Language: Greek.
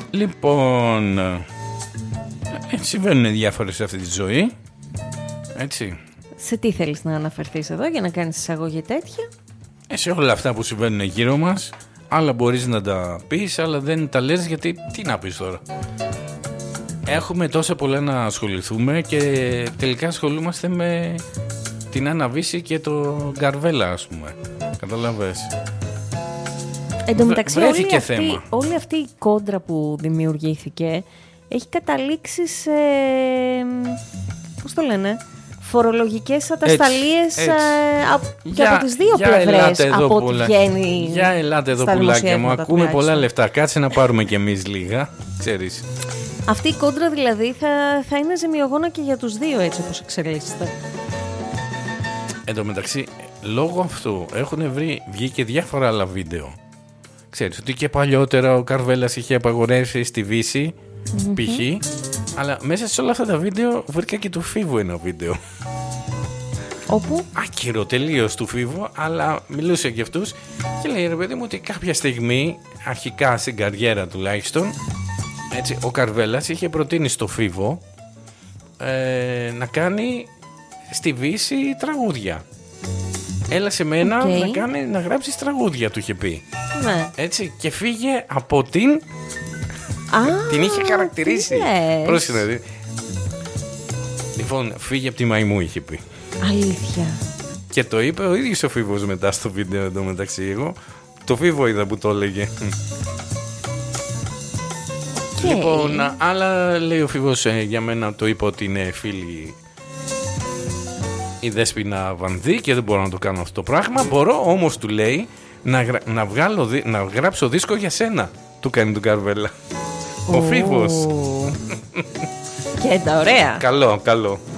Λοιπόν, συμβαίνουν διάφορες σε αυτή τη ζωή. Έτσι. Σε τι θέλεις να αναφερθείς εδώ για να κάνεις εισαγωγή τέτοια? Σε όλα αυτά που συμβαίνουν γύρω μας. Άλλα μπορείς να τα πεις, αλλά δεν τα λες γιατί τι να πεις τώρα. Έχουμε τόσα πολλά να ασχοληθούμε και τελικά ασχολούμαστε με την Άννα Βύση και το Γκαρβέλα, ας πούμε. Καταλαβες. Εν τω μεταξύ όλη αυτή η κόντρα που δημιουργήθηκε έχει καταλήξει σε, πώς το λένε, φορολογικές ατασταλίες και από τις δύο πλευρές, από ό,τι βγαίνει. Για ελάτε εδώ πουλάκια μου, ακούμε πολλά λεφτά, κάτσε να πάρουμε κι εμείς λίγα, ξέρεις. Αυτή η κόντρα δηλαδή θα είναι ζημιογόνα και για τους δύο, έτσι όπως εξελίσσεται. Εν τω μεταξύ, λόγω αυτού έχουν βγει και διάφορα άλλα βίντεο. Ξέρεις ότι και παλιότερα ο Καρβέλας είχε απαγορεύσει στη Βύση, π.χ. Αλλά μέσα σε όλα αυτά τα βίντεο βρήκα και του Φίβου ένα βίντεο. Όπου? Άκυρο τελείως του Φίβου, αλλά μιλούσε για αυτούς και λέει, ρε παιδί μου, ότι κάποια στιγμή, αρχικά στην καριέρα τουλάχιστον, έτσι, ο Καρβέλας είχε προτείνει στο Φίβο να κάνει στη Βύση τραγούδια. Έλα σε μένα να γράψεις τραγούδια, του είχε πει. Ναι. Έτσι, και φύγε από την... την είχε χαρακτηρίσει. Πρόσεχε. Λοιπόν, φύγε από τη μαϊμού, είχε πει. Αλήθεια. Και το είπε ο ίδιος ο Φίβος μετά στο βίντεο εδώ μεταξύ. Εγώ το Φίβο είδα που το έλεγε. Λοιπόν, άλλα λέει ο Φίβος, για μένα το είπε ότι είναι φίλη η Δέσποινα Βανδύ και δεν μπορώ να το κάνω αυτό το πράγμα. Μπορώ όμως, του λέει, να γράψω δίσκο για σένα. Του κάνει τον Καρβέλα. Ο Φίβος. Και τα ωραία. Καλό.